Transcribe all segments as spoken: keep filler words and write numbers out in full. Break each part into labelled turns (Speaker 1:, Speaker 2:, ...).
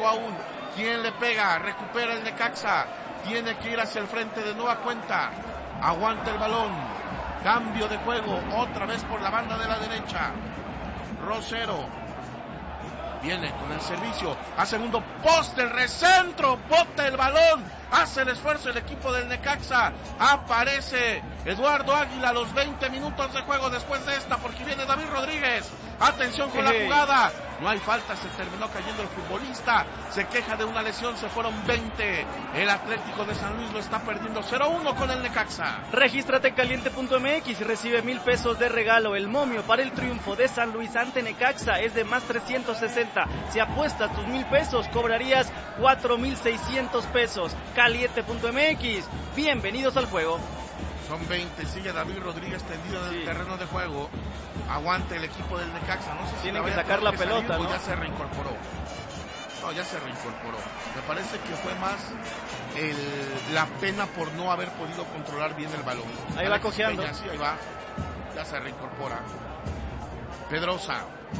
Speaker 1: juego aún. ¿Quién le pega? Recupera el Necaxa. Tiene que ir hacia el frente de nueva cuenta. Aguanta el balón. Cambio de juego. Otra vez por la banda de la derecha. Rosero. Viene con el servicio a segundo poste, el recentro, bota el balón, hace el esfuerzo el equipo del Necaxa, aparece Eduardo Águila a los veinte minutos de juego después de esta, porque viene David Rodríguez, atención con la jugada, no hay falta, se terminó cayendo el futbolista, se queja de una lesión, se fueron veinte, el Atlético de San Luis lo está perdiendo cero uno con el Necaxa.
Speaker 2: Regístrate en caliente punto m x y recibe mil pesos de regalo. El momio para el triunfo de San Luis ante Necaxa es de más trescientos sesenta. Si apuestas tus mil pesos, cobrarías cuatro mil seiscientos pesos. Caliente punto m x, bienvenidos al juego.
Speaker 1: Son veinte, sigue David Rodríguez tendido en el sí. terreno de juego. Aguante el equipo del Necaxa. No sé si
Speaker 2: tienen que sacar la pelota,
Speaker 1: salir,
Speaker 2: ¿no?
Speaker 1: O ya se reincorporó. No, ya se reincorporó. Me parece que fue más el, la pena por no haber podido controlar bien el balón.
Speaker 2: Ahí va cojeando.
Speaker 1: Peña, sí, ahí va. Ya se reincorpora. Pedrosa.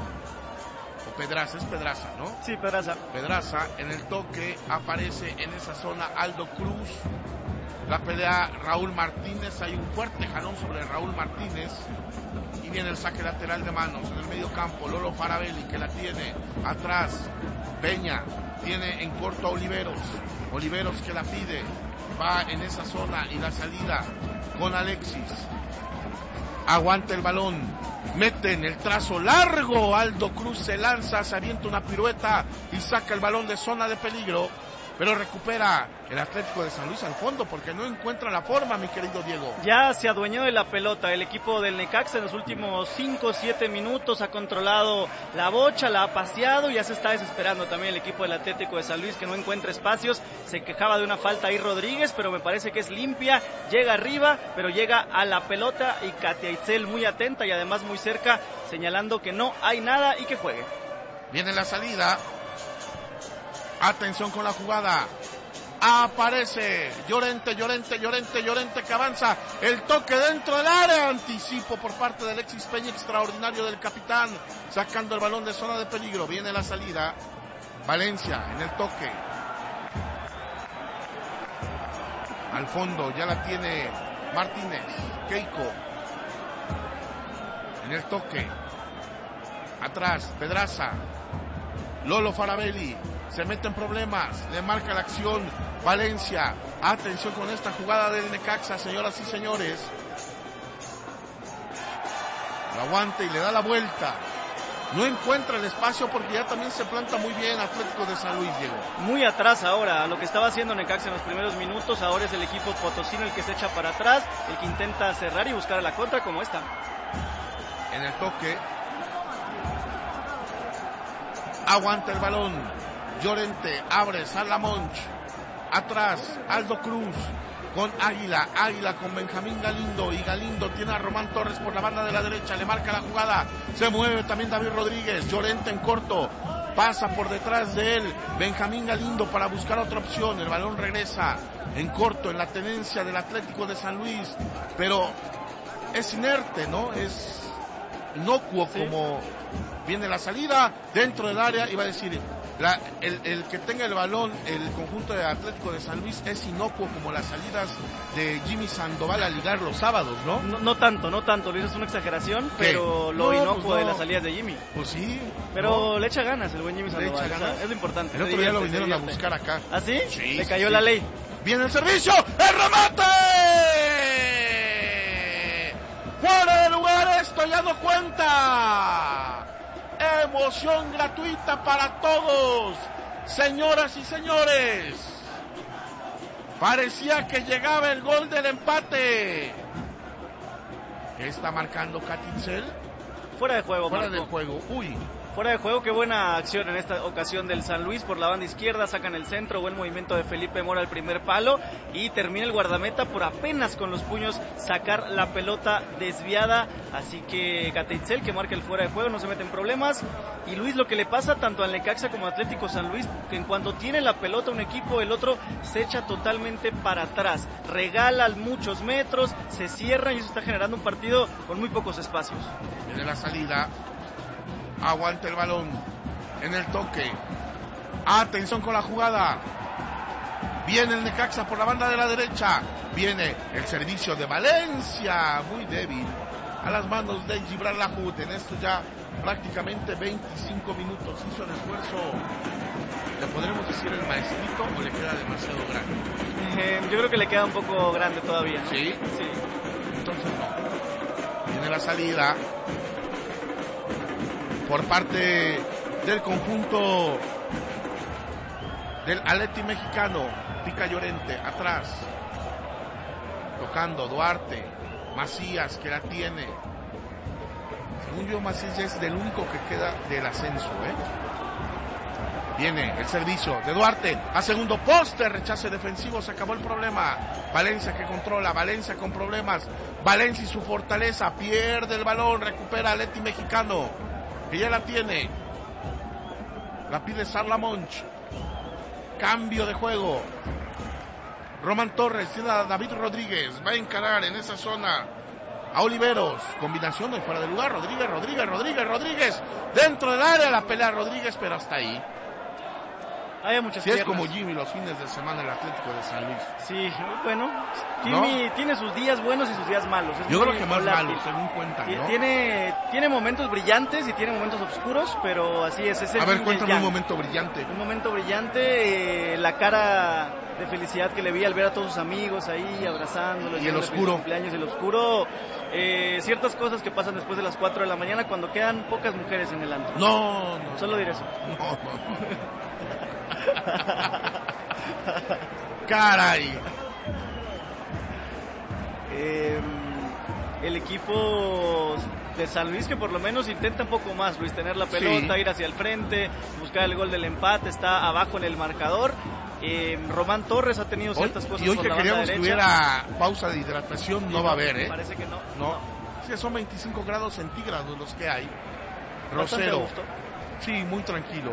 Speaker 1: O Pedraza, es Pedraza, ¿no?
Speaker 2: Sí, Pedraza.
Speaker 1: Pedraza, en el toque aparece en esa zona Aldo Cruz. La pelea Raúl Martínez, hay un fuerte jalón sobre Raúl Martínez y viene el saque lateral de manos en el medio campo. Lolo Farabelli que la tiene atrás, Peña tiene en corto a Oliveros, Oliveros que la pide, va en esa zona y la salida con Alexis, aguanta el balón, mete en el trazo largo, Aldo Cruz se lanza, se avienta una pirueta y saca el balón de zona de peligro. Pero recupera el Atlético de San Luis al fondo porque no encuentra la forma, mi querido Diego.
Speaker 2: Ya se adueñó de la pelota el equipo del Necaxa en los últimos cinco o siete minutos, ha controlado la bocha, la ha paseado y ya se está desesperando también el equipo del Atlético de San Luis que no encuentra espacios. Se quejaba de una falta ahí Rodríguez, pero me parece que es limpia, llega arriba, pero llega a la pelota y Katia Itzel muy atenta y además muy cerca, señalando que no hay nada y que juegue.
Speaker 1: Viene la salida. Atención con la jugada. Aparece Llorente, Llorente, Llorente, Llorente que avanza. El toque dentro del área. Anticipo por parte de Alexis Peña, extraordinario del capitán. Sacando el balón de zona de peligro. Viene la salida. Valencia en el toque. Al fondo ya la tiene Martínez. Keiko. En el toque. Atrás, Pedraza. Lolo Farabelli. Se mete en problemas, le marca la acción Valencia. Atención con esta jugada del Necaxa, señoras y señores. Lo aguanta y le da la vuelta. No encuentra el espacio porque ya también se planta muy bien Atlético de San Luis, Diego.
Speaker 2: Muy atrás ahora, lo que estaba haciendo Necaxa en los primeros minutos, ahora es el equipo potosino el que se echa para atrás, el que intenta cerrar y buscar a la contra como esta.
Speaker 1: En el toque. Aguanta el balón. Llorente, abre, Salamonch, atrás, Aldo Cruz, con Águila, Águila con Benjamín Galindo, y Galindo tiene a Román Torres por la banda de la derecha, le marca la jugada, se mueve también David Rodríguez, Llorente en corto, pasa por detrás de él, Benjamín Galindo para buscar otra opción, el balón regresa en corto, en la tenencia del Atlético de San Luis, pero es inerte, ¿no? Es inocuo sí. Como viene la salida, dentro del área, iba a decir... La, el, el que tenga el balón, el conjunto de Atlético de San Luis es inocuo como las salidas de Jimmy Sandoval a ligar los sábados, ¿no?
Speaker 2: No, no tanto, no tanto, Luis, es una exageración, ¿qué? Pero lo no, inocuo pues no. de las salidas de Jimmy.
Speaker 1: Pues sí.
Speaker 2: Pero no. le echa ganas el buen Jimmy Sandoval,
Speaker 1: le echa ganas.
Speaker 2: O sea, es lo importante.
Speaker 1: El otro día lo vinieron a buscar acá.
Speaker 2: ¿Ah, sí?
Speaker 1: Sí.
Speaker 2: Le cayó
Speaker 1: sí.
Speaker 2: la ley.
Speaker 1: Viene el servicio, ¡el remate! ¡Fuera de lugar, esto ya no cuenta! Emoción gratuita para todos, señoras y señores. Parecía que llegaba el gol del empate. ¿Qué está marcando Katia Itzel?
Speaker 2: Fuera de juego,
Speaker 1: Fuera
Speaker 2: Marco.
Speaker 1: de juego, uy.
Speaker 2: Fuera de juego, qué buena acción en esta ocasión del San Luis por la banda izquierda, sacan el centro, buen movimiento de Felipe Mora al primer palo y termina el guardameta por apenas con los puños sacar la pelota desviada, así que Katia Itzel que marca el fuera de juego, no se mete en problemas. Y Luis, lo que le pasa tanto al Necaxa como a Atlético San Luis, que en cuanto tiene la pelota un equipo, el otro se echa totalmente para atrás, regala muchos metros, se cierra y eso está generando un partido con muy pocos espacios.
Speaker 1: Viene la salida. Aguanta el balón en el toque. Atención con la jugada. Viene el Necaxa por la banda de la derecha. Viene el servicio de Valencia. Muy débil. A las manos de Gibran Lahoud. En esto ya prácticamente veinticinco minutos. Hizo el esfuerzo. ¿Le podremos decir el maestrito o le queda demasiado grande?
Speaker 2: Eh, yo creo que le queda un poco grande todavía, ¿no?
Speaker 1: ¿Sí?
Speaker 2: Sí.
Speaker 1: Entonces no. Viene la salida por parte del conjunto del Atleti mexicano. Pica Llorente, atrás. Tocando Duarte. Macías, que la tiene. Según yo, Macías es del único que queda del ascenso, ¿eh? Viene el servicio de Duarte a segundo poste, rechace defensivo, se acabó el problema. Valencia que controla, Valencia con problemas. Valencia y su fortaleza, pierde el balón, recupera Atleti mexicano, que ya la tiene. La pide Sarla Monch. Cambio de juego. Román Torres tiene a David Rodríguez, va a encarar en esa zona a Oliveros, combinación de fuera de lugar, Rodríguez, Rodríguez, Rodríguez, Rodríguez, dentro del área la pelea Rodríguez, pero hasta ahí.
Speaker 2: Hay muchas
Speaker 1: Si sí, es
Speaker 2: piernas.
Speaker 1: como Jimmy los fines de semana el Atlético de San Luis.
Speaker 2: Sí, bueno, Jimmy ¿no? tiene sus días buenos y sus días malos. Es
Speaker 1: Yo creo que más
Speaker 2: volátil.
Speaker 1: malos, según cuentan, ¿no?
Speaker 2: Tiene, tiene momentos brillantes y tiene momentos oscuros, pero así es. es el
Speaker 1: a ver, cuéntame un momento brillante.
Speaker 2: Un momento brillante, eh, la cara de felicidad que le vi al ver a todos sus amigos ahí abrazándolos.
Speaker 1: Y el oscuro.
Speaker 2: Cumpleaños, el oscuro. Eh, ciertas cosas que pasan después de las cuatro de la mañana cuando quedan pocas mujeres en el antro.
Speaker 1: No, no.
Speaker 2: Solo diré eso.
Speaker 1: No, no. Caray.
Speaker 2: Eh, el equipo de San Luis que por lo menos intenta un poco más, Luis, tener la pelota, sí. ir hacia el frente, buscar el gol del empate, está abajo en el marcador. Eh, Román Torres ha tenido ciertas
Speaker 1: hoy,
Speaker 2: cosas
Speaker 1: y hoy
Speaker 2: por
Speaker 1: que
Speaker 2: la
Speaker 1: queríamos
Speaker 2: banda
Speaker 1: que
Speaker 2: derecha.
Speaker 1: hubiera pausa de hidratación, no, no va a haber, ¿eh?
Speaker 2: Parece que no.
Speaker 1: No,
Speaker 2: no.
Speaker 1: Sí, son veinticinco grados centígrados los que hay. Rosero, sí, muy tranquilo.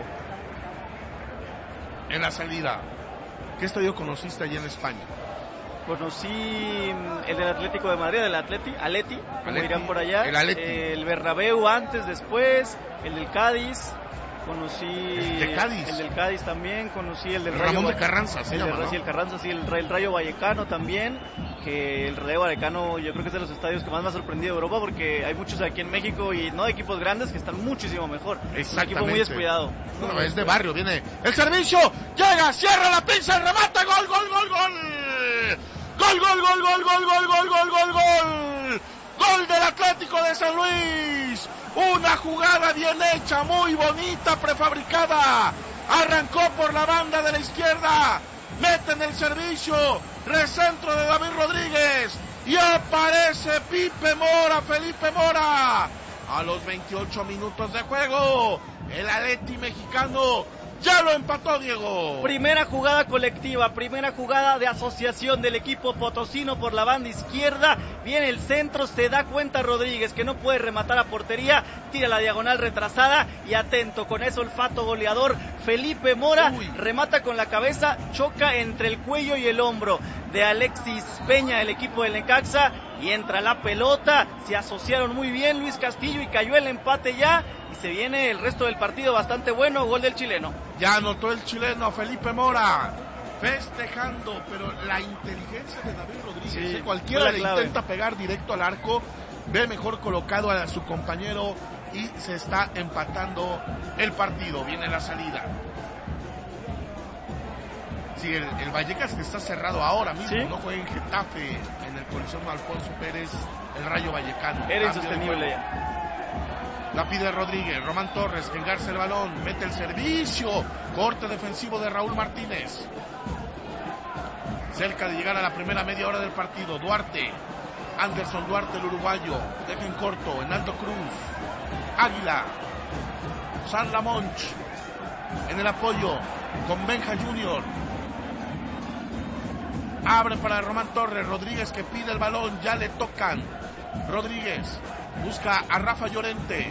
Speaker 1: En la salida, ¿qué estadio conociste allá en España?
Speaker 2: Conocí el del Atlético de Madrid, del Atleti, Aleti, como
Speaker 1: Aleti,
Speaker 2: dirán por allá.
Speaker 1: El Aleti.
Speaker 2: Eh, el Bernabéu antes, después, el del Cádiz. Conocí
Speaker 1: el de Cádiz,
Speaker 2: el del Cádiz también, conocí el del
Speaker 1: el
Speaker 2: Rayo
Speaker 1: Ramón de Carranza, se
Speaker 2: el
Speaker 1: llama,
Speaker 2: de,
Speaker 1: ¿no?
Speaker 2: Sí, el Carranza, sí, el, el Rayo Vallecano también, que el Rayo Vallecano yo creo que es de los estadios que más me ha sorprendido de Europa, porque hay muchos aquí en México y no de equipos grandes que están muchísimo mejor.
Speaker 1: Exactamente.
Speaker 2: Un equipo muy descuidado.
Speaker 1: Bueno, es de barrio, viene el servicio, llega, cierra la pinza, remata, gol, gol, gol, gol. Gol, gol, gol, gol, gol, gol, gol, gol, gol, gol. Gol del Atlético de San Luis. Una jugada bien hecha, muy bonita, prefabricada. Arrancó por la banda de la izquierda. Mete en el servicio. Recentro de David Rodríguez. Y aparece Pipe Mora, Felipe Mora. A los veintiocho minutos de juego. El Atleti mexicano ya lo empató, Diego.
Speaker 2: Primera jugada colectiva, primera jugada de asociación del equipo potosino por la banda izquierda. Viene el centro, se da cuenta Rodríguez que no puede rematar a portería, tira la diagonal retrasada y atento con ese olfato goleador. Felipe Mora
Speaker 1: Uy.
Speaker 2: remata con la cabeza, choca entre el cuello y el hombro de Alexis Peña, el equipo del Necaxa, y entra la pelota. Se asociaron muy bien Luis Castillo y cayó el empate ya. Y se viene el resto del partido bastante bueno, gol del chileno.
Speaker 1: Ya anotó el chileno Felipe Mora, festejando, pero la inteligencia de David Rodríguez,
Speaker 2: sí,
Speaker 1: ¿eh? Cualquiera le
Speaker 2: clave.
Speaker 1: intenta pegar directo al arco, ve mejor colocado a su compañero y se está empatando el partido. Viene la salida. Sí, el, el Vallecas que está cerrado ahora mismo,
Speaker 2: ¿Sí?
Speaker 1: no juega en Getafe, en el Coliseo Alfonso Pérez, el Rayo Vallecano.
Speaker 2: Era insostenible ya.
Speaker 1: La pide Rodríguez, Román Torres, que engarza el balón, mete el servicio, corte defensivo de Raúl Martínez. Cerca de llegar a la primera media hora del partido, Duarte, Anderson Duarte, el uruguayo, deja en corto, en Aldo Cruz, Águila, Sarla Monch, en el apoyo, con Benja Junior. Abre para Román Torres, Rodríguez que pide el balón, ya le tocan. Rodríguez busca a Rafa Llorente.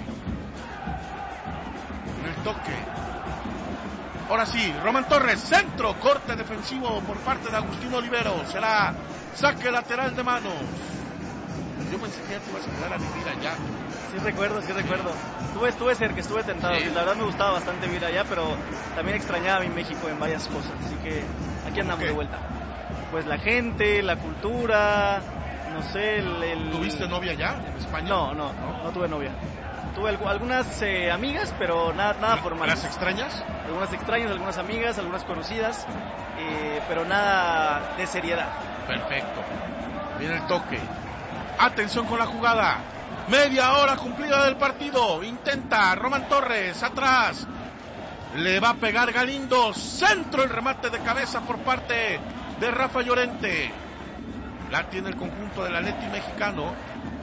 Speaker 1: En el toque. Ahora sí, Román Torres, centro, corte defensivo por parte de Agustín Olivero. Será saque lateral de manos. Yo pensé que ya te ibas a quedar a vivir allá.
Speaker 2: Sí recuerdo, sí recuerdo. Estuve, estuve cerca, estuve tentado. Sí. La verdad me gustaba bastante vivir allá, pero también extrañaba a mi México en varias cosas. Así que aquí andamos okay. de vuelta. Pues la gente, la cultura, no sé, el... el...
Speaker 1: ¿Tuviste novia ya en España?
Speaker 2: No, no, no, no tuve novia. Tuve algunas eh, amigas, pero nada, nada formal.
Speaker 1: ¿Las extrañas?
Speaker 2: Algunas extrañas, algunas amigas, algunas conocidas, eh, pero nada de seriedad.
Speaker 1: Perfecto. Viene el toque. Atención con la jugada. Media hora cumplida del partido. Intenta Román Torres atrás. Le va a pegar Galindo. Centro, el remate de cabeza por parte de Rafa Llorente. La tiene el conjunto del Atleti mexicano.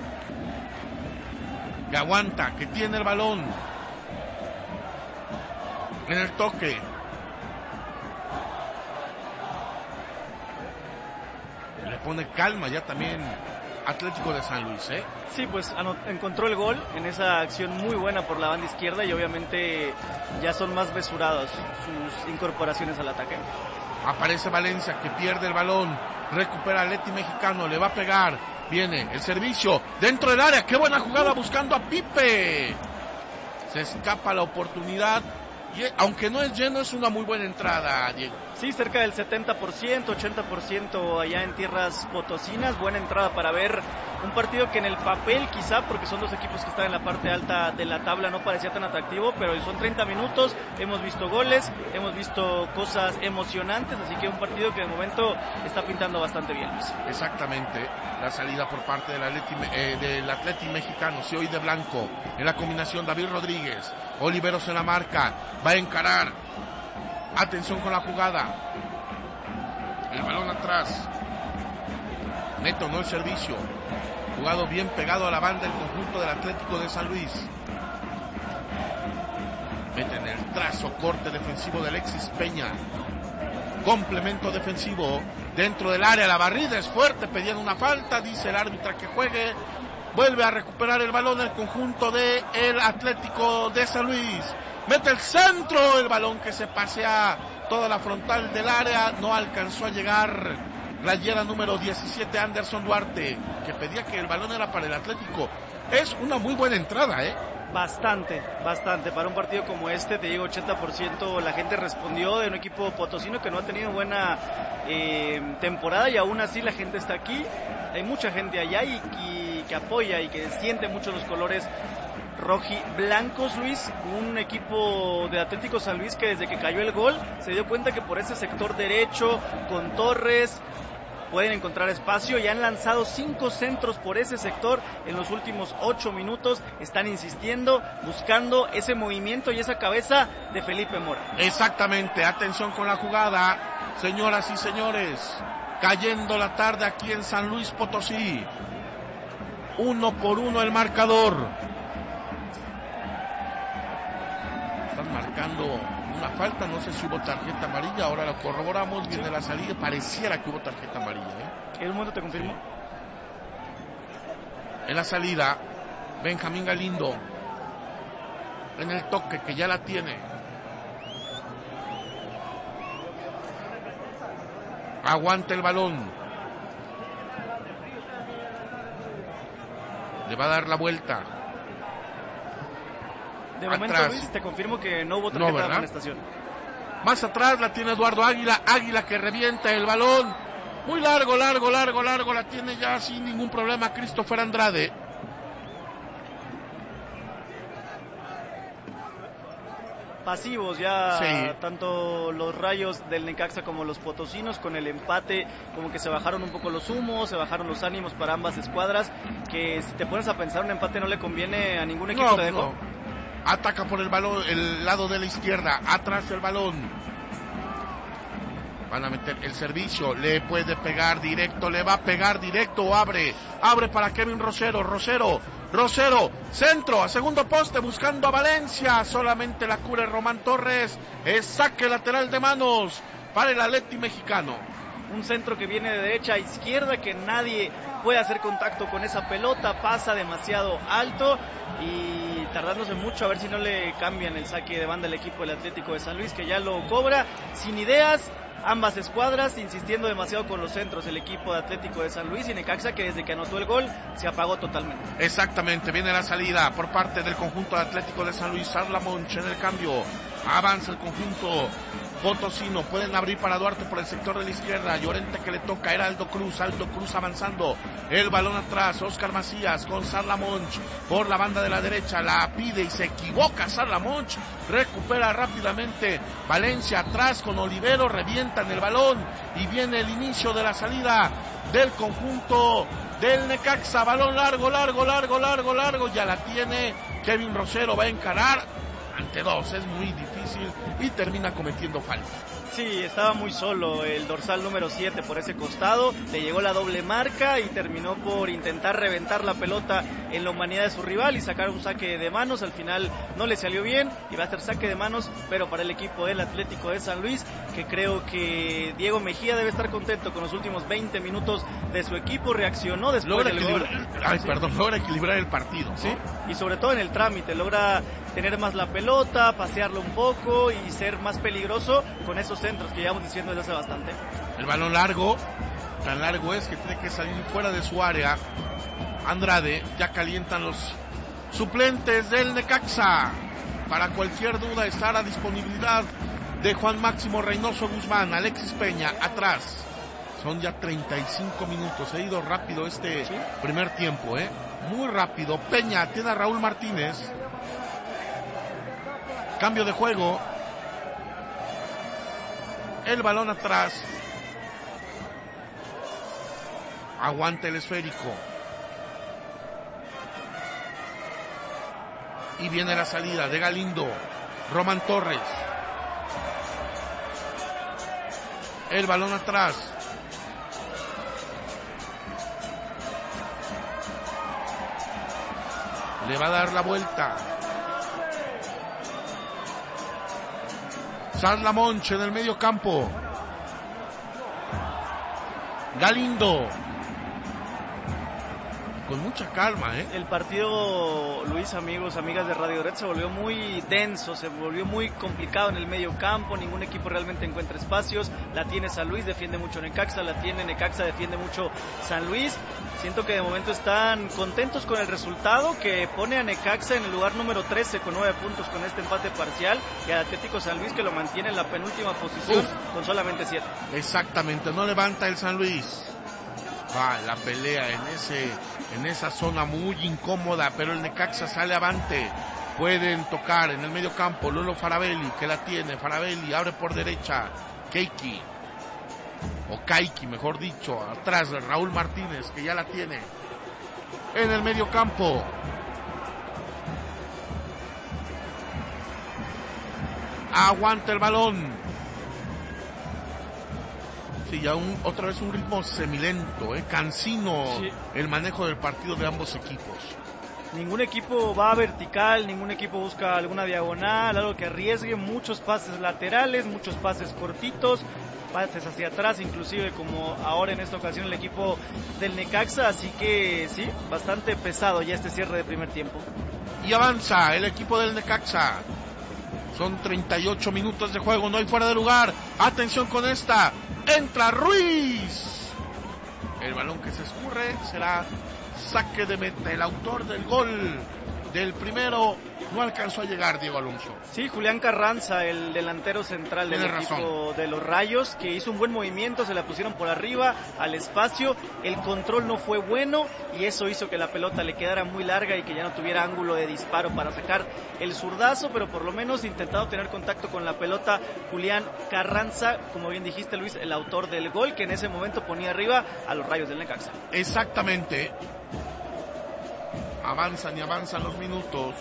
Speaker 1: Que aguanta, que tiene el balón. En el toque. Le pone calma ya también Atlético de San Luis, ¿eh?
Speaker 2: Sí, pues encontró el gol en esa acción muy buena por la banda izquierda y obviamente ya son más mesuradas sus incorporaciones al ataque.
Speaker 1: Aparece Valencia que pierde el balón, recupera Atleti mexicano, le va a pegar, viene el servicio dentro del área, qué buena jugada buscando a Pipe. Se escapa la oportunidad. Y, aunque no es lleno, es una muy buena entrada, Diego.
Speaker 2: Sí, cerca del setenta por ciento, ochenta por ciento allá en tierras potosinas. Buena entrada para ver un partido que en el papel quizá, porque son dos equipos que están en la parte alta de la tabla, no parecía tan atractivo, pero son treinta minutos, hemos visto goles, hemos visto cosas emocionantes, así que un partido que de momento está pintando bastante bien.
Speaker 1: Exactamente, la salida por parte del Atleti, eh, del Atleti mexicano, se oye de blanco, en la combinación David Rodríguez, Oliveros en la marca, va a encarar, atención con la jugada, el balón atrás, Neto no el servicio, jugado bien pegado a la banda el conjunto del Atlético de San Luis, meten el trazo, corte defensivo de Alexis Peña, complemento defensivo dentro del área, la barrida es fuerte, pedían una falta, dice el árbitro que juegue, vuelve a recuperar el balón el conjunto de el Atlético de San Luis, mete el centro, el balón que se pasea toda la frontal del área, no alcanzó a llegar playera número diecisiete Anderson Duarte, que pedía que el balón era para el Atlético. Es una muy buena entrada, ¿eh?
Speaker 2: Bastante, bastante. Para un partido como este, te digo, ochenta por ciento la gente respondió de un equipo potosino que no ha tenido buena eh, temporada y aún así la gente está aquí. Hay mucha gente allá y, y que apoya y que siente mucho los colores rojiblancos, Luis, un equipo de Atlético San Luis que desde que cayó el gol se dio cuenta que por ese sector derecho con Torres pueden encontrar espacio y han lanzado cinco centros por ese sector en los últimos ocho minutos, están insistiendo, buscando ese movimiento y esa cabeza de Felipe Mora.
Speaker 1: Exactamente, atención con la jugada, señoras y señores, cayendo la tarde aquí en San Luis Potosí, uno por uno el marcador. Están marcando una falta, no sé si hubo tarjeta amarilla, ahora lo corroboramos, viene sí. La salida, pareciera que hubo tarjeta amarilla, ¿eh?
Speaker 2: ¿En un momento te confirmo?
Speaker 1: Sí. En la salida, Benjamín Galindo, en el toque que ya la tiene. Aguanta el balón. Le va a dar la vuelta.
Speaker 2: De momento, atrás. Luis, te confirmo que no hubo tarjeta no, de amonestación.
Speaker 1: Más atrás la tiene Eduardo Águila, Águila que revienta el balón, muy largo, largo, largo, largo, la tiene ya sin ningún problema Christopher Andrade.
Speaker 2: Pasivos ya sí. Tanto los Rayos del Necaxa como los potosinos con el empate, como que se bajaron un poco los humos, se bajaron los ánimos para ambas escuadras, que si te pones a pensar un empate no le conviene a ningún equipo.
Speaker 1: No,
Speaker 2: ¿Te dejo?
Speaker 1: No. Ataca por el balón, el lado de la izquierda, atrás el balón. Van a meter el servicio, le puede pegar directo, le va a pegar directo, abre, abre para Kevin Rosero, Rosero, Rosero, centro, a segundo poste, buscando a Valencia, solamente la cubre Román Torres, es saque lateral de manos para el Atleti mexicano.
Speaker 2: Un centro que viene de derecha a izquierda, que nadie puede hacer contacto con esa pelota, pasa demasiado alto y tardándose mucho a ver si no le cambian el saque de banda al equipo del Atlético de San Luis, que ya lo cobra, sin ideas, ambas escuadras insistiendo demasiado con los centros, el equipo de Atlético de San Luis, y Necaxa, que desde que anotó el gol se apagó totalmente.
Speaker 1: Exactamente, viene la salida por parte del conjunto de Atlético de San Luis. Sarla Monch en el cambio, avanza el conjunto potosino, pueden abrir para Duarte por el sector de la izquierda, Llorente que le toca, era Aldo Cruz, Aldo Cruz avanzando, el balón atrás, Oscar Macías con Sarla Monch por la banda de la derecha, la pide y se equivoca Sarla Monch, recupera rápidamente Valencia atrás con Olivero, revientan el balón y viene el inicio de la salida del conjunto del Necaxa, balón largo, largo, largo, largo, largo, ya la tiene Kevin Rosero, va a encarar ante dos, es muy difícil y termina cometiendo falta.
Speaker 2: Sí, estaba muy solo el dorsal número siete por ese costado, le llegó la doble marca y terminó por intentar reventar la pelota en la humanidad de su rival y sacar un saque de manos. Al final no le salió bien y va a ser saque de manos, pero para el equipo del Atlético de San Luis, que creo que Diego Mejía debe estar contento con los últimos veinte minutos de su equipo, reaccionó después
Speaker 1: logra
Speaker 2: del gol.
Speaker 1: Ay,
Speaker 2: sí.
Speaker 1: perdón, logra equilibrar el partido, ¿no?
Speaker 2: Sí, y sobre todo en el trámite, logra tener más la pelota, pasearlo un poco y ser más peligroso con esos centros que llevamos diciendo desde hace bastante.
Speaker 1: El balón largo, tan largo es que tiene que salir fuera de su área. Andrade, ya calientan los suplentes del Necaxa. Para cualquier duda está a la disponibilidad de Juan Máximo Reynoso Guzmán, Alexis Peña, atrás. Son ya treinta y cinco minutos, ha ido rápido este ¿Sí? primer tiempo, ¿eh? Muy rápido. Peña tiene a Raúl Martínez. Cambio de juego. El balón atrás. Aguanta el esférico. Y viene la salida de Galindo. Román Torres. El balón atrás. Le va a dar la vuelta. Sarla Monch en el medio campo. Galindo. Con mucha calma, ¿eh?
Speaker 2: El partido, Luis, amigos, amigas de Radio Red, se volvió muy denso, se volvió muy complicado en el medio campo, ningún equipo realmente encuentra espacios, la tiene San Luis, defiende mucho Necaxa, la tiene Necaxa, defiende mucho San Luis. Siento que de momento están contentos con el resultado, que pone a Necaxa en el lugar número trece con nueve puntos con este empate parcial, y al Atlético San Luis, que lo mantiene en la penúltima posición Uf. con solamente siete.
Speaker 1: Exactamente, no levanta el San Luis. Va la pelea en ese en esa zona muy incómoda, pero el Necaxa sale avante. Pueden tocar en el medio campo Lolo Faravelli, que la tiene. Faravelli abre por derecha. Keiki o Kaiki, mejor dicho, atrás de Raúl Martínez, que ya la tiene en el medio campo. Aguanta el balón. Sí, ya un, otra vez un ritmo semilento, eh, cansino, sí. El manejo del partido de ambos equipos.
Speaker 2: Ningún equipo va vertical, ningún equipo busca alguna diagonal, algo que arriesgue, muchos pases laterales, muchos pases cortitos, pases hacia atrás, inclusive como ahora en esta ocasión el equipo del Necaxa, así que sí, bastante pesado ya este cierre de primer tiempo.
Speaker 1: Y avanza el equipo del Necaxa. Son treinta y ocho minutos de juego, no hay fuera de lugar. Atención con esta. Entra Ruiz. El balón que se escurre será saque de meta. El autor del gol del primero no alcanzó a llegar, Diego Alonso.
Speaker 2: Sí, Julián Carranza, el delantero central del
Speaker 1: Tiene
Speaker 2: equipo
Speaker 1: razón.
Speaker 2: de los Rayos, que hizo un buen movimiento, se la pusieron por arriba al espacio, el control no fue bueno y eso hizo que la pelota le quedara muy larga y que ya no tuviera ángulo de disparo para sacar el zurdazo, pero por lo menos intentado tener contacto con la pelota Julián Carranza, como bien dijiste, Luis, el autor del gol, que en ese momento ponía arriba a los Rayos del Necaxa.
Speaker 1: Exactamente. Avanzan y avanzan los minutos.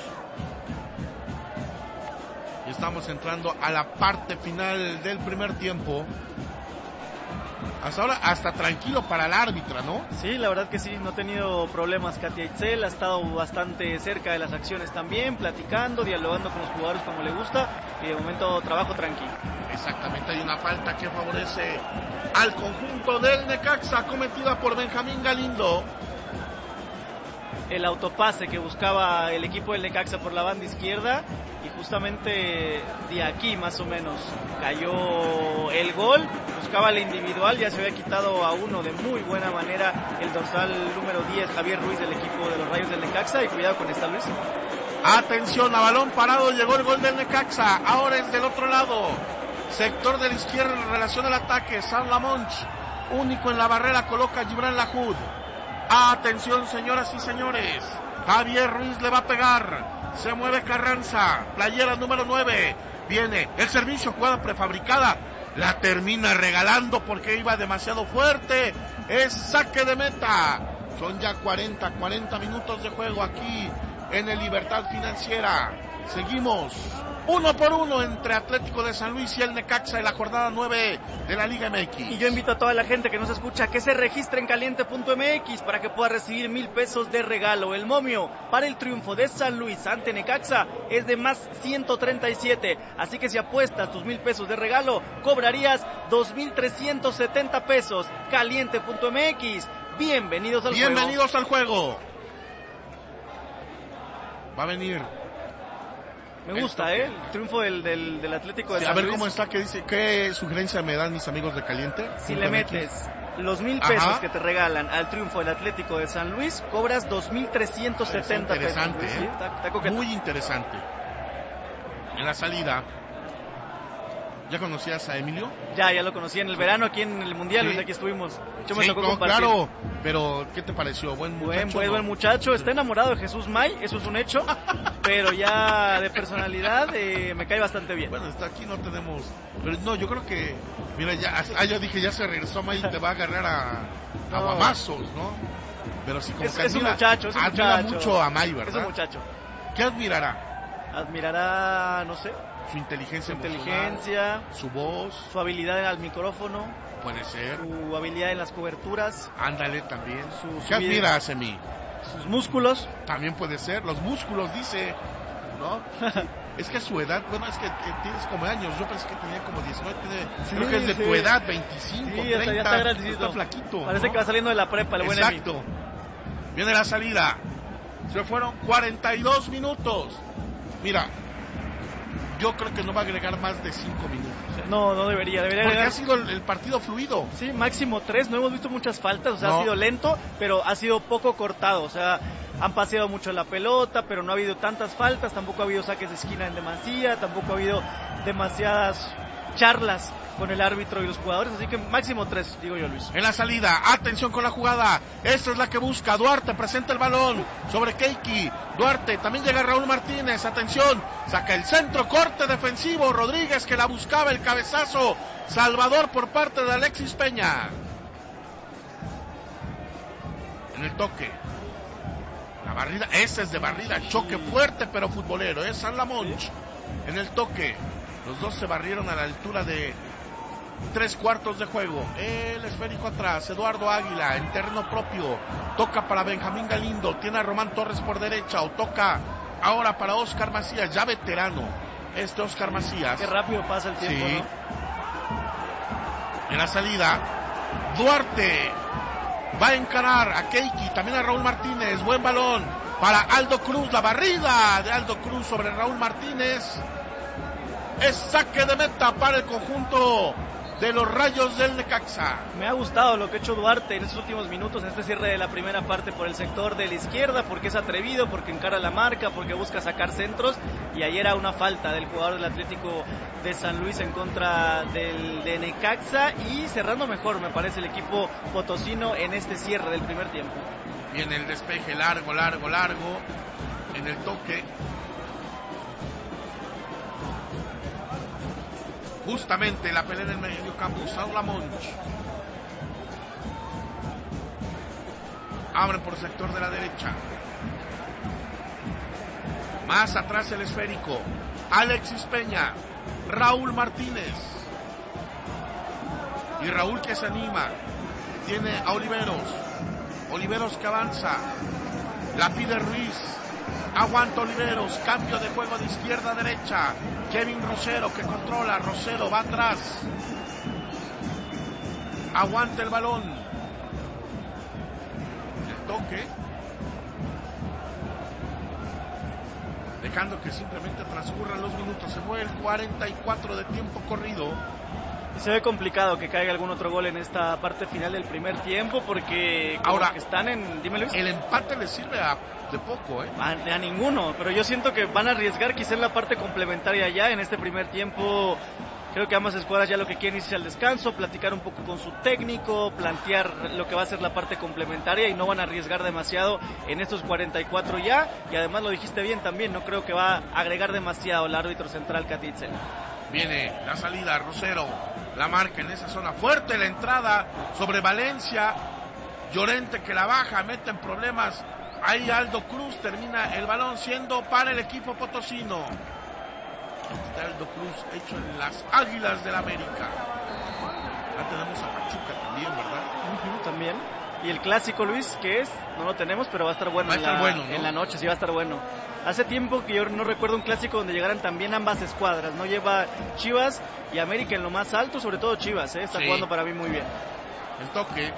Speaker 1: Estamos entrando a la parte final del primer tiempo. Hasta ahora, hasta tranquilo para el árbitra, ¿no?
Speaker 2: Sí, la verdad que sí, no ha tenido problemas Katia Itzel, ha estado bastante cerca de las acciones también, platicando, dialogando con los jugadores como le gusta, y de momento trabajo tranquilo.
Speaker 1: Exactamente, hay una falta que favorece al conjunto del Necaxa, cometida por Benjamín Galindo.
Speaker 2: El autopase que buscaba el equipo del Necaxa por la banda izquierda y justamente de aquí más o menos cayó el gol. Buscaba el individual, ya se había quitado a uno de muy buena manera el dorsal número diez, Javier Ruiz, del equipo de los Rayos del Necaxa, y cuidado con esta, Luis.
Speaker 1: Atención, a balón parado llegó el gol del Necaxa, ahora es del otro lado, sector de la izquierda en relación al ataque, San Lamonch, único en la barrera, coloca Gibran Lahoud. Atención, señoras y señores, Javier Ruiz le va a pegar, se mueve Carranza, playera número nueve, viene el servicio, jugada prefabricada, la termina regalando porque iba demasiado fuerte, es saque de meta. Son ya cuarenta, cuarenta minutos de juego aquí en el Libertad Financiera. Seguimos uno por uno entre Atlético de San Luis y el Necaxa en la jornada nueve de la Liga M X.
Speaker 2: Y yo invito a toda la gente que nos escucha que se registre en caliente punto m x para que pueda recibir mil pesos de regalo. El momio para el triunfo de San Luis ante Necaxa es de más ciento treinta y siete, así que si apuestas tus mil pesos de regalo cobrarías dos mil trescientos setenta pesos. caliente punto m x, bienvenidos al juego.
Speaker 1: Bienvenidos al juego. Va a venir.
Speaker 2: Me gusta, ¿eh? El triunfo del, del, del Atlético de
Speaker 1: sí,
Speaker 2: San Luis.
Speaker 1: A ver cómo está, ¿qué dice? ¿Qué sugerencia me dan mis amigos de Caliente?
Speaker 2: Si le metes los mil pesos Ajá. que te regalan al triunfo del Atlético de San Luis, cobras dos mil trescientos setenta pesos.
Speaker 1: Interesante, ¿eh?
Speaker 2: Sí, está, está
Speaker 1: muy interesante. En la salida, ¿ya conocías a Emilio?
Speaker 2: Ya, ya lo conocí en el verano aquí en el Mundial, sí. Aquí estuvimos. Yo me
Speaker 1: sí,
Speaker 2: tocó
Speaker 1: no,
Speaker 2: compartir.
Speaker 1: Claro, pero ¿qué te pareció? Buen muchacho.
Speaker 2: Buen, buen, buen muchacho, está enamorado de Jesús May, eso es un hecho, pero ya de personalidad eh, me cae bastante bien.
Speaker 1: Bueno, está aquí, no tenemos, pero no, yo creo que, mira, ya, ah, yo dije, ya se regresó May y te va a agarrar a, no. a guamazos, ¿no? Pero sí, como
Speaker 2: es,
Speaker 1: que
Speaker 2: es
Speaker 1: admira,
Speaker 2: un muchacho, es un
Speaker 1: admira
Speaker 2: muchacho.
Speaker 1: mucho a May, ¿verdad?
Speaker 2: Es un muchacho.
Speaker 1: ¿Qué admirará?
Speaker 2: Admirará, no sé.
Speaker 1: Su inteligencia,
Speaker 2: su inteligencia,
Speaker 1: su voz,
Speaker 2: su habilidad al micrófono,
Speaker 1: puede ser,
Speaker 2: su habilidad en las coberturas,
Speaker 1: ándale también.
Speaker 2: Su, su
Speaker 1: ¿Qué admira a Semi?
Speaker 2: Sus músculos,
Speaker 1: también puede ser, los músculos dice, ¿no? Es que su edad, bueno, es que, que tienes como años, yo pensé que tenía como diecinueve, tiene, sí, creo que es de sí. tu edad, veinticinco,
Speaker 2: sí,
Speaker 1: treinta,
Speaker 2: ya está, grandecito.
Speaker 1: Está flaquito.
Speaker 2: Parece
Speaker 1: ¿no?
Speaker 2: que va saliendo de la prepa, el buen
Speaker 1: Exacto.
Speaker 2: Emi.
Speaker 1: Viene la salida, se fueron cuarenta y dos minutos, mira. Yo creo que no va a agregar más de cinco minutos. ¿eh?
Speaker 2: No, no debería. debería
Speaker 1: Porque
Speaker 2: agregar...
Speaker 1: ha sido el, el partido fluido.
Speaker 2: Sí, máximo tres. No hemos visto muchas faltas. O sea,
Speaker 1: no.
Speaker 2: ha sido lento, pero ha sido poco cortado. O sea, han paseado mucho la pelota, pero no ha habido tantas faltas. Tampoco ha habido saques de esquina en demasía. Tampoco ha habido demasiadas charlas con el árbitro y los jugadores, así que máximo tres, digo yo, Luis.
Speaker 1: En la salida, atención con la jugada, esta es la que busca, Duarte presenta el balón sobre Keiki, Duarte, también llega Raúl Martínez, atención, saca el centro, corte defensivo, Rodríguez que la buscaba, el cabezazo, Salvador por parte de Alexis Peña. En el toque, la barrida, ese es de barrida, choque fuerte pero futbolero, es San Lamonch. En el toque, los dos se barrieron a la altura de tres cuartos de juego, el esférico atrás, Eduardo Águila en terreno propio, toca para Benjamín Galindo, tiene a Román Torres por derecha, o toca ahora para Oscar Macías, ya veterano, este Oscar Macías.
Speaker 2: Qué rápido pasa el tiempo,
Speaker 1: sí.
Speaker 2: ¿no?
Speaker 1: En la salida, Duarte va a encarar a Keiki, también a Raúl Martínez, buen balón para Aldo Cruz, la barrida de Aldo Cruz sobre Raúl Martínez, es saque de meta para el conjunto de los Rayos del Necaxa.
Speaker 2: Me ha gustado lo que ha hecho Duarte en estos últimos minutos, en este cierre de la primera parte por el sector de la izquierda, porque es atrevido, porque encara la marca, porque busca sacar centros, y ayer era una falta del jugador del Atlético de San Luis en contra del de Necaxa, y cerrando mejor me parece el equipo potosino en este cierre del primer tiempo.
Speaker 1: Viene el despeje largo, largo, largo, en el toque. Justamente la pelea en el medio campo, San Lamonch. Abre por el sector de la derecha. Más atrás el esférico. Alexis Peña. Raúl Martínez. Y Raúl que se anima. Tiene a Oliveros. Oliveros que avanza. La pide Ruiz. Aguanta Oliveros, cambio de juego de izquierda a derecha. Kevin Rosero que controla, Rosero va atrás. Aguanta el balón. El toque. dejando que simplemente transcurran los minutos. Se fue el cuarenta y cuatro de tiempo corrido.
Speaker 2: Se ve complicado que caiga algún otro gol en esta parte final del primer tiempo, porque como
Speaker 1: ahora
Speaker 2: que están en... Dime, Luis.
Speaker 1: El empate les sirve a, de poco, ¿eh?
Speaker 2: A, a ninguno, pero yo siento que van a arriesgar quizá en la parte complementaria ya en este primer tiempo. Creo que ambas escuadras ya lo que quieren es irse al descanso, platicar un poco con su técnico, plantear lo que va a ser la parte complementaria, y no van a arriesgar demasiado en estos cuarenta y cuatro ya. Y además lo dijiste bien también, no creo que va a agregar demasiado el árbitro central Katy Itzel.
Speaker 1: Viene la salida, Rosero la marca en esa zona fuerte, la entrada sobre Valencia, Llorente que la baja, mete en problemas ahí Aldo Cruz, termina el balón siendo para el equipo potosino. Está Aldo Cruz hecho en las Águilas del América. Ya tenemos a Pachuca también, ¿verdad?
Speaker 2: Uh-huh, también. Y el clásico, Luis, que es, no lo tenemos, pero va a estar bueno,
Speaker 1: va a estar
Speaker 2: en, la,
Speaker 1: bueno ¿no?
Speaker 2: en la noche, sí va a estar bueno. Hace tiempo que yo no recuerdo un clásico donde llegaran también ambas escuadras, ¿no? Lleva Chivas y América en lo más alto, sobre todo Chivas, ¿eh? Está sí. jugando para mí muy bien.
Speaker 1: El toque.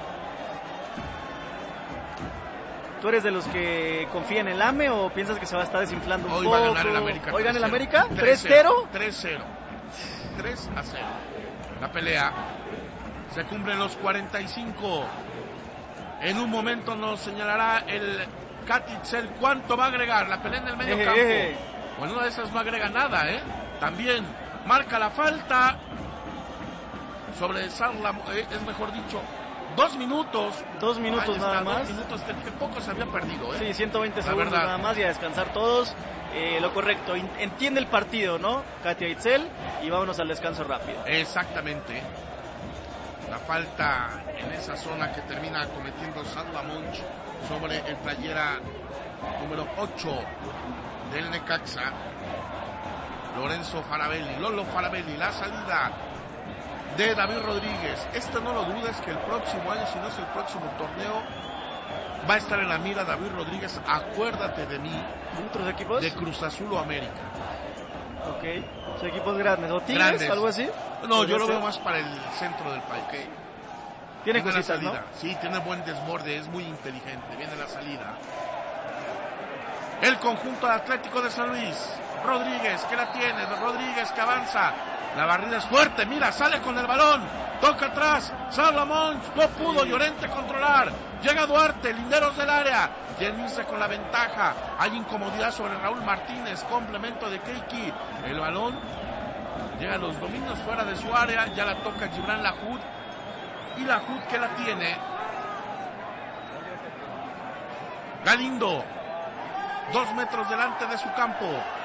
Speaker 2: ¿Tú eres de los que confían en el A M E o piensas que se va a estar desinflando un
Speaker 1: Hoy
Speaker 2: poco?
Speaker 1: Hoy va a ganar el América.
Speaker 2: ¿Hoy gana el América? ¿tres cero?
Speaker 1: tres cero. tres a cero. La pelea. Se cumplen los cuarenta y cinco. En un momento nos señalará el Katy Itzel cuánto va a agregar. La pelea en el medio eh, campo. Eh. Bueno, una de esas no agrega nada, ¿eh? También marca la falta sobre Sarla, eh, es mejor dicho, dos minutos.
Speaker 2: Dos minutos
Speaker 1: Ay,
Speaker 2: nada
Speaker 1: está,
Speaker 2: más.
Speaker 1: Dos minutos que poco se había perdido, ¿eh?
Speaker 2: Sí, ciento veinte
Speaker 1: la
Speaker 2: segundos
Speaker 1: verdad.
Speaker 2: Nada más y a descansar todos. Eh, lo correcto, entiende el partido, ¿no? Katy Itzel, y vámonos al descanso rápido.
Speaker 1: Exactamente. La falta en esa zona que termina cometiendo Sarla Monch sobre el playera número ocho del Necaxa. Lorenzo Farabelli, Lolo Farabelli, la salida de David Rodríguez. Este no lo dudes que el próximo año, si no es el próximo torneo, va a estar en la mira David Rodríguez. Acuérdate de mí.
Speaker 2: ¿Otros equipos?
Speaker 1: De Cruz Azul o América.
Speaker 2: Ok, ¿son equipos grandes? ¿O Tigres?
Speaker 1: Grandes.
Speaker 2: ¿Algo así?
Speaker 1: No, yo lo veo más para el centro del país. Okay.
Speaker 2: Tiene
Speaker 1: Viene
Speaker 2: cositas,
Speaker 1: la salida,
Speaker 2: ¿no?
Speaker 1: Sí, tiene buen desborde, es muy inteligente. Viene la salida. El conjunto Atlético de San Luis. Rodríguez, que la tiene, Rodríguez que avanza. La barrida es fuerte, mira, sale con el balón. Toca atrás, Sarla Monch, no pudo Llorente controlar. Llega Duarte, linderos del área. Quieren irse con la ventaja. Hay incomodidad sobre Raúl Martínez, complemento de Keiki. El balón llega a los dominios fuera de su área. Ya la toca Gibran Lahoud. Y Lahoud que la tiene. Galindo, dos metros delante de su campo.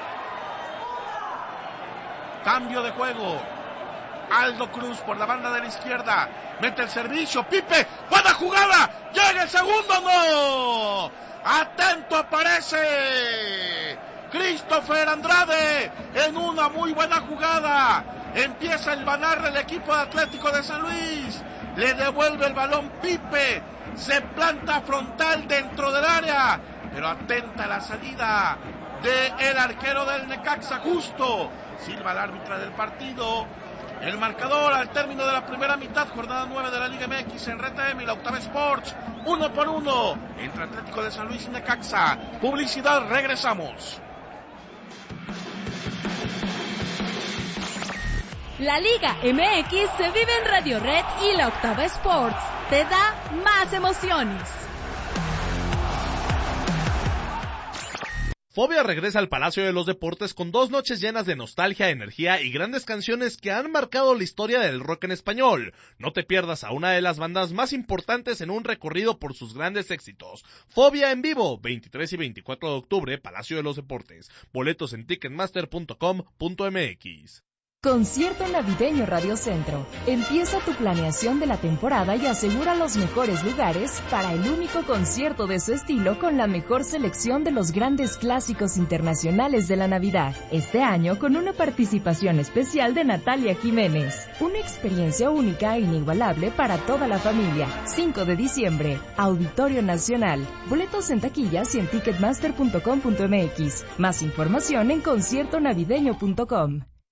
Speaker 1: Cambio de juego. Aldo Cruz por la banda de la izquierda. Mete el servicio. Pipe. Buena jugada. Llega el segundo. No. Atento aparece Christopher Andrade en una muy buena jugada. Empieza el banar del equipo de Atlético de San Luis. Le devuelve el balón Pipe. Se planta frontal dentro del área. Pero atenta la salida de el arquero del Necaxa, Justo. Silva el árbitra del partido. El marcador al término de la primera mitad, jornada nueve de la Liga M X en R T M y la Octava Sports, uno por uno entre Atlético de San Luis y Necaxa. Publicidad, regresamos.
Speaker 3: La Liga M X se vive en Radio Red y la Octava Sports. Te da más emociones.
Speaker 4: Fobia regresa al Palacio de los Deportes con dos noches llenas de nostalgia, energía y grandes canciones que han marcado la historia del rock en español. No te pierdas a una de las bandas más importantes en un recorrido por sus grandes éxitos. Fobia en vivo, veintitrés y veinticuatro de octubre, Palacio de los Deportes. Boletos en ticketmaster punto com punto m x.
Speaker 5: Concierto navideño Radio Centro. Empieza tu planeación de la temporada y asegura los mejores lugares para el único concierto de su estilo con la mejor selección de los grandes clásicos internacionales de la Navidad. Este año con una participación especial de Natalia Jiménez. Una experiencia única e inigualable para toda la familia. cinco de diciembre, Auditorio Nacional. Boletos en taquillas y en ticketmaster punto com punto m x. Más información en concierto navideño punto com.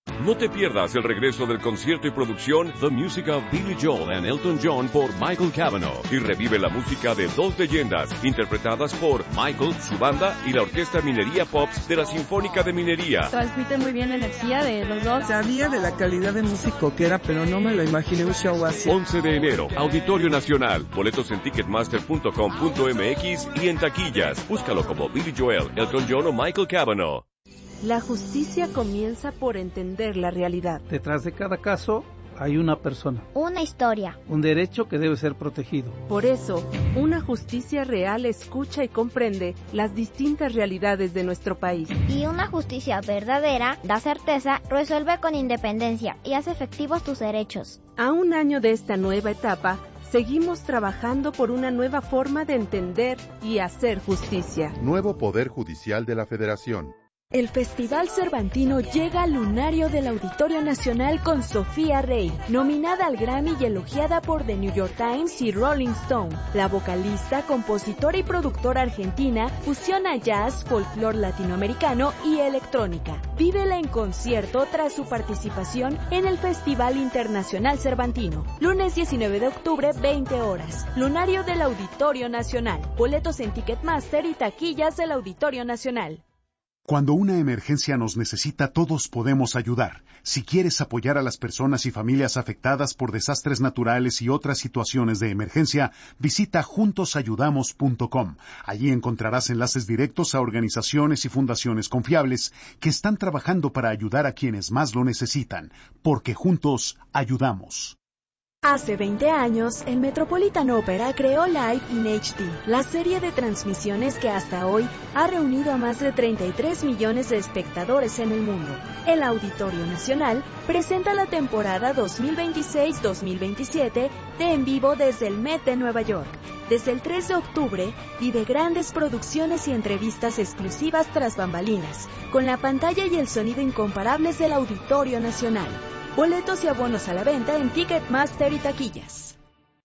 Speaker 6: No te pierdas el regreso del concierto y producción The Music of Billy Joel and Elton John por Michael Cavanaugh y revive la música de dos leyendas interpretadas por Michael, su banda y la Orquesta Minería Pops de la Sinfónica de Minería.
Speaker 7: Transmiten muy bien la energía de los dos.
Speaker 8: Sabía de la calidad de músico que era, pero no me lo imaginé un show así.
Speaker 6: once de enero, Auditorio Nacional. Boletos en ticketmaster punto com punto m x y en taquillas. Búscalo como Billy Joel, Elton John o Michael Cavanaugh.
Speaker 9: La justicia comienza por entender la realidad.
Speaker 10: Detrás de cada caso hay una persona.
Speaker 11: Una historia.
Speaker 10: Un derecho que debe ser protegido.
Speaker 9: Por eso, una justicia real escucha y comprende las distintas realidades de nuestro país.
Speaker 11: Y una justicia verdadera da certeza, resuelve con independencia y hace efectivos tus derechos.
Speaker 9: A un año de esta nueva etapa, seguimos trabajando por una nueva forma de entender y hacer justicia.
Speaker 12: Nuevo Poder Judicial de la Federación.
Speaker 3: El Festival Cervantino llega al lunario del Auditorio Nacional con Sofía Rey, nominada al Grammy y elogiada por The New York Times y Rolling Stone. La vocalista, compositora y productora argentina fusiona jazz, folclore latinoamericano y electrónica. Vívela en concierto tras su participación en el Festival Internacional Cervantino. Lunes diecinueve de octubre, veinte horas. Lunario del Auditorio Nacional. Boletos en Ticketmaster y taquillas del Auditorio Nacional.
Speaker 13: Cuando una emergencia nos necesita, todos podemos ayudar. Si quieres apoyar a las personas y familias afectadas por desastres naturales y otras situaciones de emergencia, visita juntos ayudamos punto com. Allí encontrarás enlaces directos a organizaciones y fundaciones confiables que están trabajando para ayudar a quienes más lo necesitan, porque juntos ayudamos.
Speaker 3: Hace veinte años, el Metropolitan Opera creó Live in H D, la serie de transmisiones que hasta hoy ha reunido a más de treinta y tres millones de espectadores en el mundo. El Auditorio Nacional presenta la temporada dos mil veintiséis dos mil veintisiete de En Vivo desde el Met de Nueva York. Desde el tres de octubre, vive grandes producciones y entrevistas exclusivas tras bambalinas, con la pantalla y el sonido incomparables del Auditorio Nacional. Boletos y abonos a la venta en Ticketmaster y taquillas.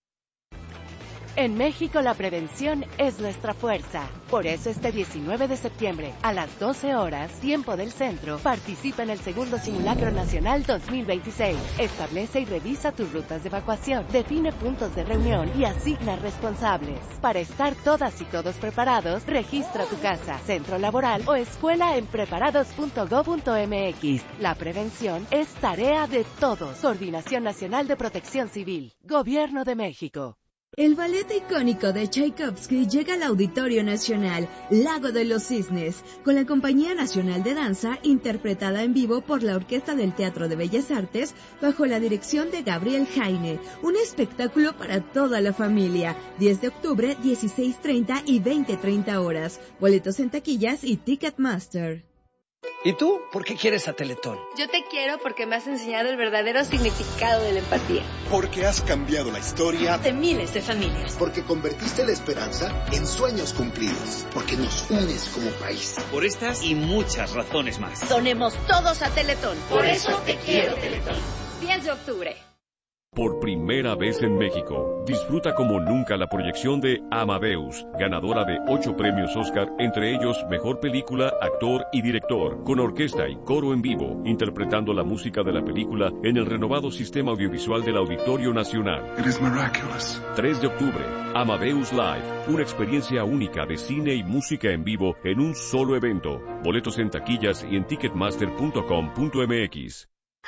Speaker 14: En México la prevención es nuestra fuerza. Por eso este diecinueve de septiembre, a las doce horas, tiempo del centro, participa en el segundo Simulacro Nacional dos mil veintiséis. Establece y revisa tus rutas de evacuación, define puntos de reunión y asigna responsables. Para estar todas y todos preparados, registra tu casa, centro laboral o escuela en preparados punto gob punto m x. La prevención es tarea de todos. Coordinación Nacional de Protección Civil. Gobierno de México.
Speaker 15: El ballet icónico de Tchaikovsky llega al Auditorio Nacional, Lago de los Cisnes, con la Compañía Nacional de Danza, interpretada en vivo por la Orquesta del Teatro de Bellas Artes, bajo la dirección de Gabriel Jaine. Un espectáculo para toda la familia. diez de octubre, dieciséis treinta y veinte treinta horas. Boletos en taquillas y Ticketmaster.
Speaker 16: ¿Y tú? ¿Por qué quieres a Teletón?
Speaker 17: Yo te quiero porque me has enseñado el verdadero significado de la empatía.
Speaker 18: Porque has cambiado la historia
Speaker 17: de miles de familias.
Speaker 18: Porque convertiste la esperanza en sueños cumplidos. Porque nos unes como país.
Speaker 19: Por estas y muchas razones más.
Speaker 17: Donemos todos a Teletón.
Speaker 20: Por eso te quiero, Teletón.
Speaker 17: diez de octubre.
Speaker 6: Por primera vez en México, disfruta como nunca la proyección de Amadeus, ganadora de ocho premios Oscar, entre ellos Mejor Película, Actor y Director, con orquesta y coro en vivo, interpretando la música de la película en el renovado sistema audiovisual del Auditorio Nacional.
Speaker 18: It is miraculous.
Speaker 6: tres de octubre, Amadeus Live, una experiencia única de cine y música en vivo en un solo evento. Boletos en taquillas y en ticketmaster punto com punto m x.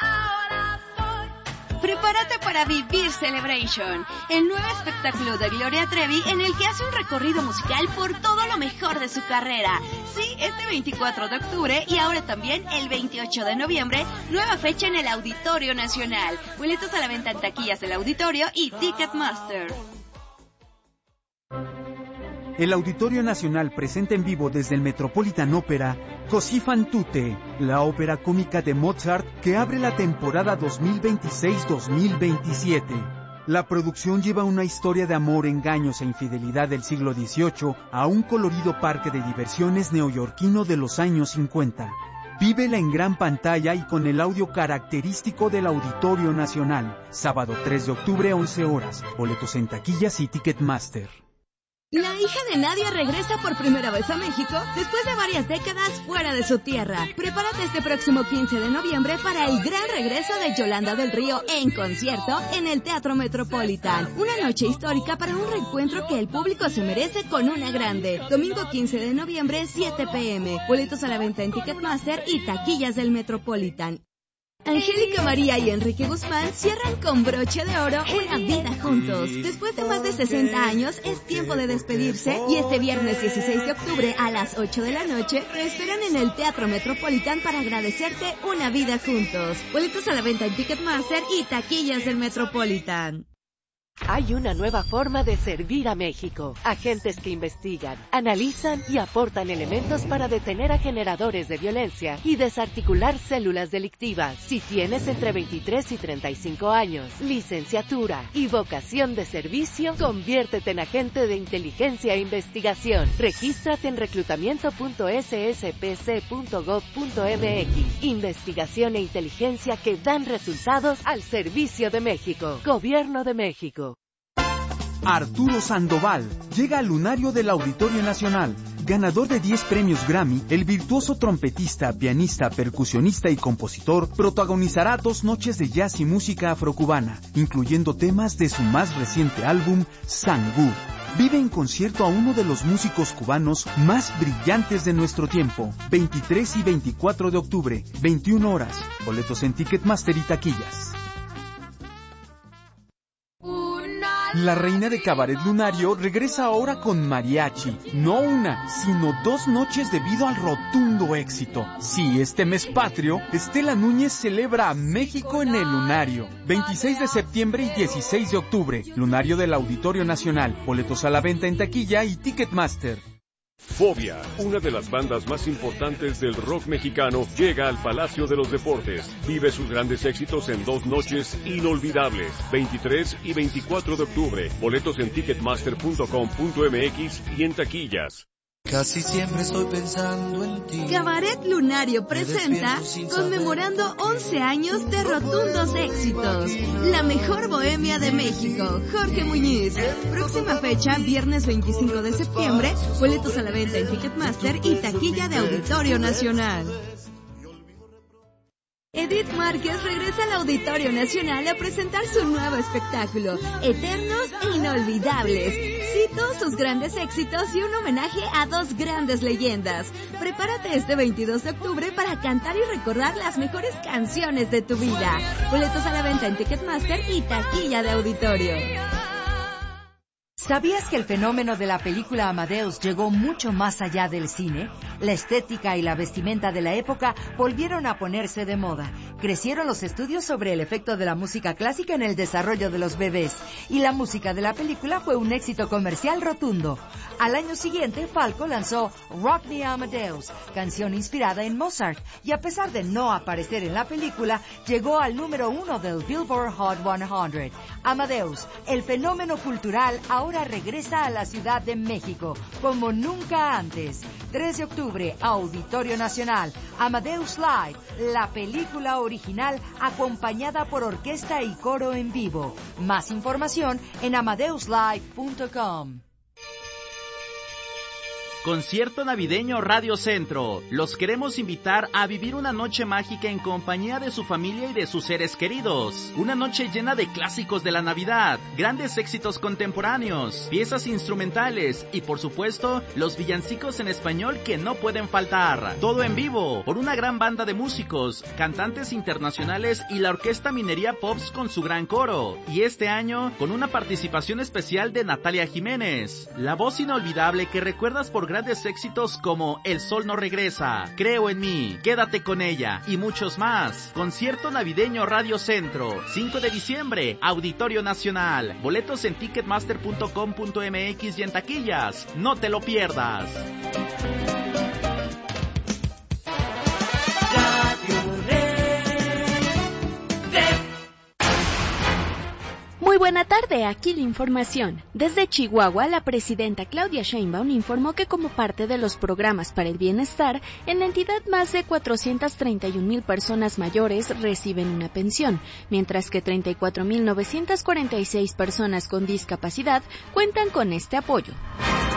Speaker 21: Prepárate para vivir Celebration, el nuevo espectáculo de Gloria Trevi en el que hace un recorrido musical por todo lo mejor de su carrera. Sí, este veinticuatro de octubre y ahora también el veintiocho de noviembre, nueva fecha en el Auditorio Nacional. Boletos a la venta en taquillas del Auditorio y Ticketmaster.
Speaker 22: El Auditorio Nacional presenta en vivo desde el Metropolitan Opera Così fan tutte, la ópera cómica de Mozart que abre la temporada dos mil veintiséis dos mil veintisiete. La producción lleva una historia de amor, engaños e infidelidad del siglo dieciocho a un colorido parque de diversiones neoyorquino de los años cincuenta. Vívela en gran pantalla y con el audio característico del Auditorio Nacional. Sábado tres de octubre, once horas. Boletos en taquillas y Ticketmaster.
Speaker 15: La hija de Nadia regresa por primera vez a México después de varias décadas fuera de su tierra. Prepárate este próximo quince de noviembre para el gran regreso de Yolanda del Río en concierto en el Teatro Metropolitan. Una noche histórica para un reencuentro que el público se merece con una grande. Domingo quince de noviembre, siete pe eme. Boletos a la venta en Ticketmaster y taquillas del Metropolitan. Angélica María y Enrique Guzmán cierran con broche de oro una vida juntos. Después de más de sesenta años, es tiempo de despedirse y este viernes dieciséis de octubre a las ocho de la noche te esperan en el Teatro Metropolitan para agradecerte una vida juntos. Boletos a la venta en Ticketmaster y taquillas del Metropolitan.
Speaker 14: Hay una nueva forma de servir a México. Agentes que investigan, analizan y aportan elementos para detener a generadores de violencia y desarticular células delictivas. Si tienes entre veintitrés y treinta y cinco años, licenciatura y vocación de servicio, conviértete en agente de inteligencia e investigación. Regístrate en reclutamiento punto ese ese pe ce punto gob punto eme equis. Investigación e inteligencia que dan resultados al servicio de México. Gobierno de México.
Speaker 22: Arturo Sandoval llega al lunario del Auditorio Nacional. Ganador de diez premios Grammy, el virtuoso trompetista, pianista, percusionista y compositor protagonizará dos noches de jazz y música afrocubana, incluyendo temas de su más reciente álbum, Sangú. Vive en concierto a uno de los músicos cubanos más brillantes de nuestro tiempo. veintitrés y veinticuatro de octubre, veintiuna horas. Boletos en Ticketmaster y taquillas. La reina de Cabaret Lunario regresa ahora con mariachi. No una, sino dos noches debido al rotundo éxito. Sí, este mes patrio, Estela Núñez celebra a México en el Lunario. veintiséis de septiembre y dieciséis de octubre. Lunario del Auditorio Nacional. Boletos a la venta en taquilla y Ticketmaster.
Speaker 6: Fobia, una de las bandas más importantes del rock mexicano, llega al Palacio de los Deportes. Vive sus grandes éxitos en dos noches inolvidables, veintitrés y veinticuatro de octubre. Boletos en ticketmaster punto com punto eme equis y en taquillas.
Speaker 1: Casi siempre estoy pensando en ti.
Speaker 15: Cabaret Lunario presenta Conmemorando once años de rotundos éxitos. La mejor bohemia de México. Jorge Muñiz. Próxima fecha, viernes veinticinco de septiembre. Boletos a la venta en Ticketmaster y taquilla de Auditorio Nacional. Edith Márquez regresa al Auditorio Nacional a presentar su nuevo espectáculo, Eternos e Inolvidables. Cito sus grandes éxitos y un homenaje a dos grandes leyendas. Prepárate este veintidós de octubre para cantar y recordar las mejores canciones de tu vida. Boletos a la venta en Ticketmaster y taquilla de Auditorio.
Speaker 2: ¿Sabías que el fenómeno de la película Amadeus llegó mucho más allá del cine? La estética y la vestimenta de la época volvieron a ponerse de moda. Crecieron los estudios sobre el efecto de la música clásica en el desarrollo de los bebés. Y la música de la película fue un éxito comercial rotundo. Al año siguiente, Falco lanzó Rock Me Amadeus, canción inspirada en Mozart. Y a pesar de no aparecer en la película, llegó al número uno del Billboard Hot cien. Amadeus, el fenómeno cultural, ahora regresa a la Ciudad de México, como nunca antes. tres de octubre, Auditorio Nacional, Amadeus Live, la película original acompañada por orquesta y coro en vivo. Más información en amadeus live punto com.
Speaker 23: Concierto navideño Radio Centro. Los queremos invitar a vivir una noche mágica en compañía de su familia y de sus seres queridos. Una noche llena de clásicos de la Navidad, grandes éxitos contemporáneos, piezas instrumentales y por supuesto los villancicos en español que no pueden faltar. Todo en vivo por una gran banda de músicos, cantantes internacionales y la Orquesta Minería Pops con su gran coro. Y este año con una participación especial de Natalia Jiménez, la voz inolvidable que recuerdas por grandes éxitos como El Sol No Regresa, Creo en Mí, Quédate con Ella y muchos más. Concierto navideño Radio Centro, cinco de diciembre, Auditorio Nacional. Boletos en ticketmaster punto com punto eme equis y en taquillas. No te lo pierdas.
Speaker 3: Muy buena tarde, aquí la información. Desde Chihuahua, la presidenta Claudia Sheinbaum informó que como parte de los programas para el bienestar, en la entidad más de cuatrocientas treinta y un mil personas mayores reciben una pensión, mientras que treinta y cuatro mil novecientas cuarenta y seis personas con discapacidad cuentan con este apoyo.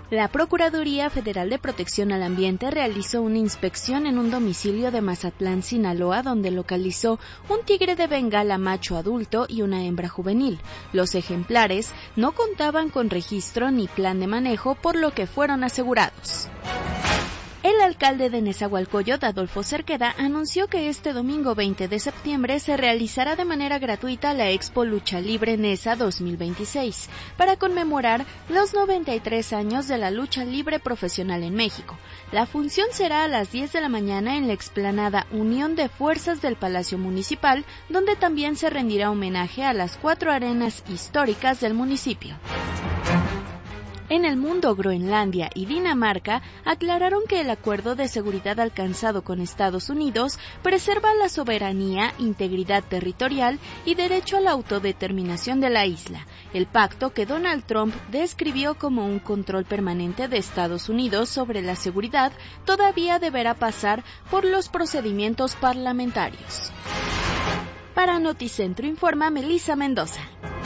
Speaker 3: La Procuraduría Federal de Protección al Ambiente realizó una inspección en un domicilio de Mazatlán, Sinaloa, donde localizó un tigre de Bengala macho adulto y una hembra juvenil. Los ejemplares no contaban con registro ni plan de manejo, por lo que fueron asegurados. El alcalde de Nezahualcóyotl, Adolfo Cerqueda, anunció que este domingo veinte de septiembre se realizará de manera gratuita la Expo Lucha Libre Neza dos mil veintiséis, para conmemorar los noventa y tres años de la lucha libre profesional en México. La función será a las diez de la mañana en la explanada Unión de Fuerzas del Palacio Municipal, donde también se rendirá homenaje a las cuatro arenas históricas del municipio. En el mundo, Groenlandia y Dinamarca aclararon que el acuerdo de seguridad alcanzado con Estados Unidos preserva la soberanía, integridad territorial y derecho a la autodeterminación de la isla. El pacto, que Donald Trump describió como un control permanente de Estados Unidos sobre la seguridad, todavía deberá pasar por los procedimientos parlamentarios. Para Noticentro informa Melissa Mendoza.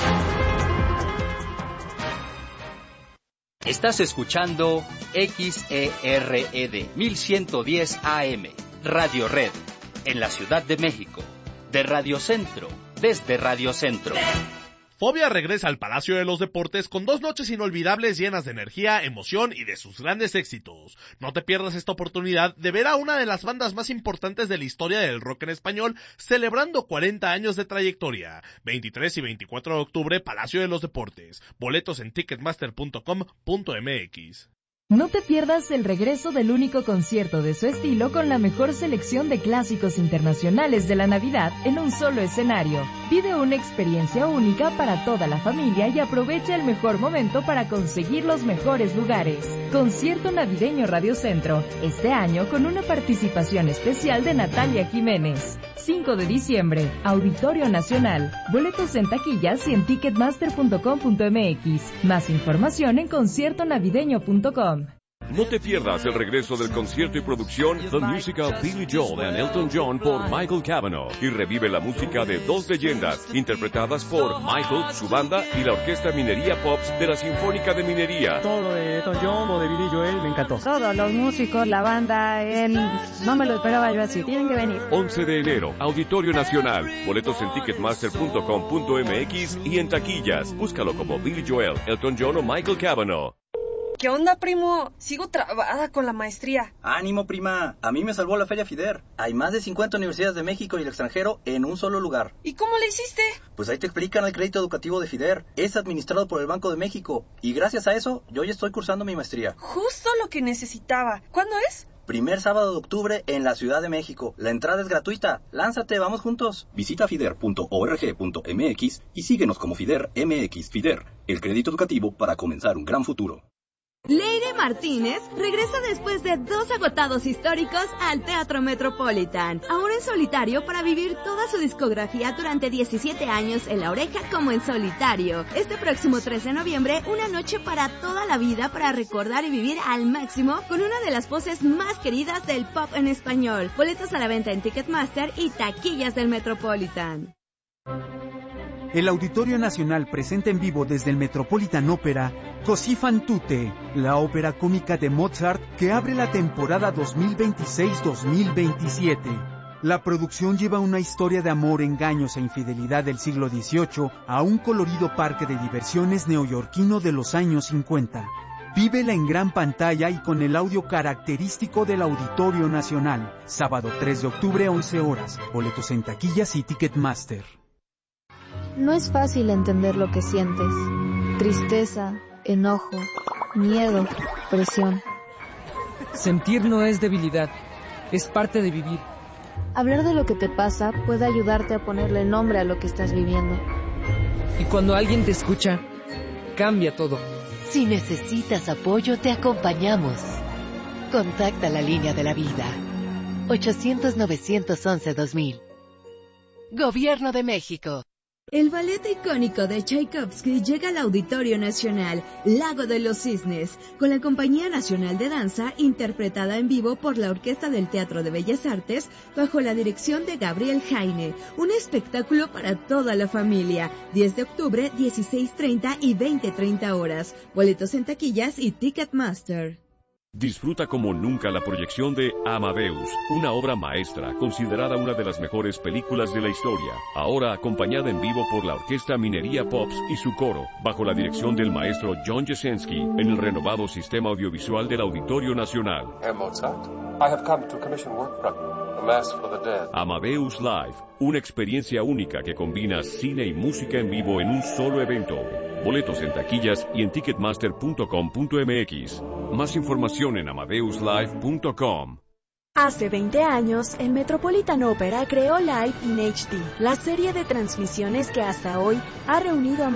Speaker 4: Estás escuchando X E R E D mil ciento diez A M, Radio Red, en la Ciudad de México, de Radio Centro, desde Radio Centro.
Speaker 5: Fobia regresa al Palacio de los Deportes con dos noches inolvidables llenas de energía, emoción y de sus grandes éxitos. No te pierdas esta oportunidad de ver a una de las bandas más importantes de la historia del rock en español celebrando cuarenta años de trayectoria. veintitrés y veinticuatro de octubre, Palacio de los Deportes. Boletos en ticketmaster punto com punto m x.
Speaker 7: No te pierdas el regreso del único concierto de su estilo con la mejor selección de clásicos internacionales de la Navidad en un solo escenario. Vive una experiencia única para toda la familia y aprovecha el mejor momento para conseguir los mejores lugares. Concierto Navideño Radio Centro, este año con una participación especial de Natalia Jiménez. cinco de diciembre, Auditorio Nacional. Boletos en taquillas y en ticketmaster punto com punto m x. Más información en concierto navideño punto com.
Speaker 6: No te pierdas el regreso del concierto y producción The Musical Billy Joel and Elton John por Michael Cavanaugh, y revive la música de dos leyendas interpretadas por Michael, su banda y la Orquesta Minería Pops de la Sinfónica de Minería.
Speaker 24: Todo lo de Elton John o de Billy Joel me encantó.
Speaker 25: Todos los músicos, la banda, él, no me lo esperaba yo así, tienen que venir.
Speaker 6: once de enero, Auditorio Nacional. Boletos en ticketmaster punto com punto m x y en taquillas. Búscalo como Billy Joel, Elton John o Michael Cavanaugh.
Speaker 26: ¿Qué onda, primo? Sigo trabada con la maestría.
Speaker 27: Ánimo, prima. A mí me salvó la Feria FIDER. Hay más de cincuenta universidades de México y el extranjero en un solo lugar.
Speaker 26: ¿Y cómo le hiciste?
Speaker 27: Pues ahí te explican el crédito educativo de FIDER. Es administrado por el Banco de México. Y gracias a eso, yo ya estoy cursando mi maestría.
Speaker 26: Justo lo que necesitaba. ¿Cuándo es?
Speaker 27: Primer sábado de octubre en la Ciudad de México. La entrada es gratuita. Lánzate, vamos juntos. Visita fider punto org punto m x y síguenos como FIDER M X. FIDER, el crédito educativo para comenzar un gran futuro.
Speaker 15: Leire Martínez regresa después de dos agotados históricos al Teatro Metropolitan, ahora en solitario para vivir toda su discografía durante diecisiete años en La Oreja como en solitario. Este próximo tres de noviembre, una noche para toda la vida para recordar y vivir al máximo con una de las voces más queridas del pop en español. Boletos a la venta en Ticketmaster y taquillas del Metropolitan.
Speaker 22: El Auditorio Nacional presenta en vivo desde el Metropolitan Opera Così fan tutte, la ópera cómica de Mozart que abre la temporada dos mil veintiséis dos mil veintisiete. La producción lleva una historia de amor, engaños e infidelidad del siglo dieciocho a un colorido parque de diversiones neoyorquino de los años cincuenta. Vívela en gran pantalla y con el audio característico del Auditorio Nacional. Sábado tres de octubre, once horas. Boletos en taquillas y Ticketmaster.
Speaker 28: No es fácil entender lo que sientes. Tristeza, enojo, miedo, presión.
Speaker 29: Sentir no es debilidad, es parte de vivir.
Speaker 28: Hablar de lo que te pasa puede ayudarte a ponerle nombre a lo que estás viviendo.
Speaker 29: Y cuando alguien te escucha, cambia todo.
Speaker 30: Si necesitas apoyo, te acompañamos. Contacta la línea de la vida. ochocientos, novecientos once, dos mil. Gobierno de México.
Speaker 15: El ballet icónico de Tchaikovsky llega al Auditorio Nacional, Lago de los Cisnes, con la Compañía Nacional de Danza, interpretada en vivo por la Orquesta del Teatro de Bellas Artes, bajo la dirección de Gabriel Jaine. Un espectáculo para toda la familia. diez de octubre, dieciséis treinta y veinte treinta horas. Boletos en taquillas y Ticketmaster.
Speaker 6: Disfruta como nunca la proyección de Amadeus, una obra maestra considerada una de las mejores películas de la historia, ahora acompañada en vivo por la Orquesta Minería Pops y su coro, bajo la dirección del maestro John Jesensky, en el renovado sistema audiovisual del Auditorio Nacional.
Speaker 8: Herr Mozart, I have come to commission work from you, A Mass for the Dead.
Speaker 6: Amadeus Live, una experiencia única que combina cine y música en vivo en un solo evento. Boletos en taquillas y en ticketmaster punto com punto m x. Más información en amadeus live punto com.
Speaker 3: Hace veinte años, el Metropolitan Opera creó Live in H D, la serie de transmisiones que hasta hoy ha reunido a